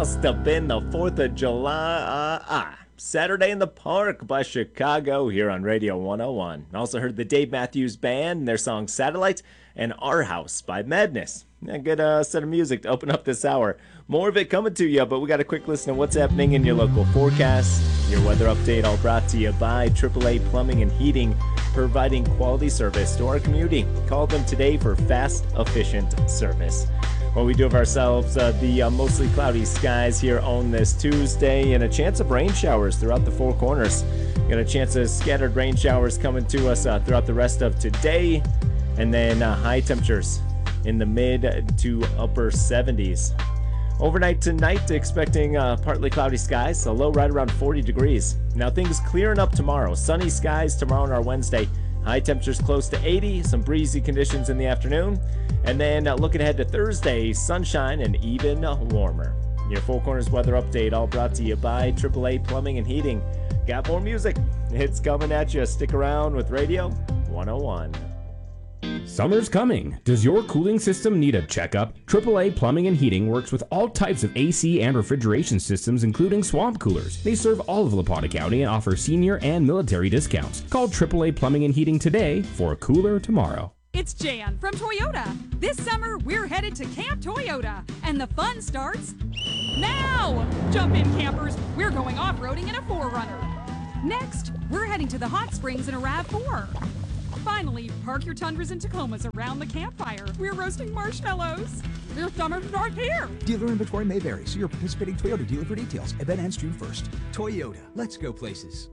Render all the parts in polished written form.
must have been the 4th of July. Saturday in the Park by Chicago here on Radio 101. Also heard the Dave Matthews Band and their song Satellite and Our House by Madness. A good set of music to open up this hour. More of it coming to you, but we got a quick listen to what's happening in your local forecast. Your weather update all brought to you by AAA Plumbing and Heating, providing quality service to our community. Call them today for fast, efficient service. Well, we do have ourselves the mostly cloudy skies here on this Tuesday and a chance of rain showers throughout the four corners. Got a chance of scattered rain showers coming to us throughout the rest of today, and then high temperatures in the mid to upper 70s. Overnight tonight, expecting partly cloudy skies, a low right around 40 degrees. Now things clearing up tomorrow. Sunny skies tomorrow and our Wednesday. High temperatures close to 80, some breezy conditions in the afternoon. And then looking ahead to Thursday, sunshine and even warmer. Your Four Corners weather update all brought to you by AAA Plumbing and Heating. Got more music. It's coming at you. Stick around with Radio 101. Summer's coming. Does your cooling system need a checkup? AAA Plumbing and Heating works with all types of AC and refrigeration systems, including swamp coolers. They serve all of LaPorta County and offer senior and military discounts. Call AAA Plumbing and Heating today for a cooler tomorrow. It's Jan from Toyota. This summer, we're headed to Camp Toyota, and the fun starts now! Jump in, campers. We're going off-roading in a 4Runner. Next, we're heading to the hot springs in a RAV4. Finally, park your Tundras and Tacomas around the campfire. We're roasting marshmallows. Your summer starts here. Dealer inventory may vary. See your participating Toyota dealer for details. Event ends June 1st. Toyota. Let's go places.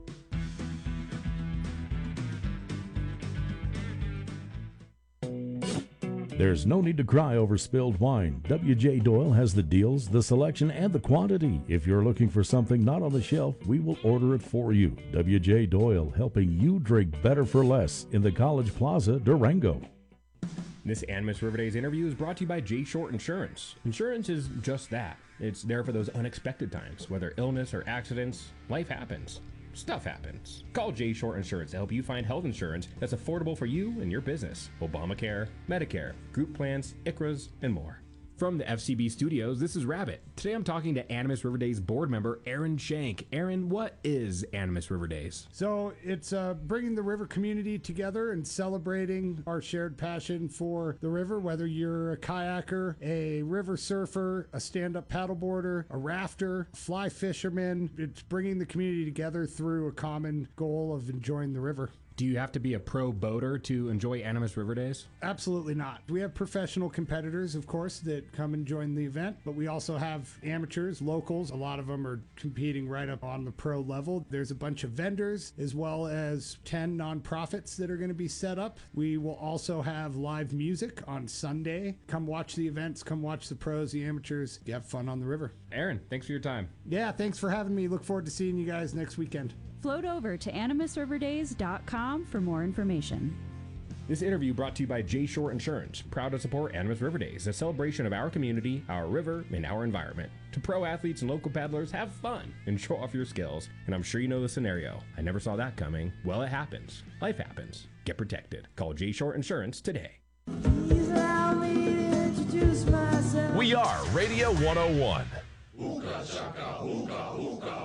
There's no need to cry over spilled wine. W.J. Doyle has the deals, the selection, and the quantity. If you're looking for something not on the shelf, we will order it for you. W.J. Doyle, helping you drink better for less in the College Plaza, Durango. This Animas River Days interview is brought to you by J. Short Insurance. Insurance is just that. It's there for those unexpected times, whether illness or accidents. Life happens. Stuff happens. Call J. Short Insurance to help you find health insurance that's affordable for you and your business. Obamacare, Medicare, group plans, ICHRAs, and more. From the FCB studios, this is Rabbit. Today I'm talking to Animas River Days board member Aaron Shank. Aaron, what is Animas River Days? So it's bringing the river community together and celebrating our shared passion for the river, whether you're a kayaker, a river surfer, a stand-up paddleboarder, a rafter, fly fisherman. It's bringing the community together through a common goal of enjoying the river. Do you have to be a pro boater to enjoy Animas River Days? Absolutely not. We have professional competitors, of course, that come and join the event, but we also have amateurs, locals. A lot of them are competing right up on the pro level. There's a bunch of vendors, as well as 10 nonprofits that are going to be set up. We will also have live music on Sunday. Come watch the events, come watch the pros, the amateurs. You have fun on the river. Aaron, thanks for your time. Yeah, thanks for having me. Look forward to seeing you guys next weekend. Float over to animasriverdays.com for more information. This interview brought to you by J. Short Insurance, proud to support Animas River Days, a celebration of our community, our river, and our environment. To pro athletes and local paddlers, have fun and show off your skills. And I'm sure you know the scenario. I never saw that coming. Well, it happens. Life happens. Get protected. Call J. Short Insurance today. We are Radio 101. Hookah, shaka, hookah, hookah.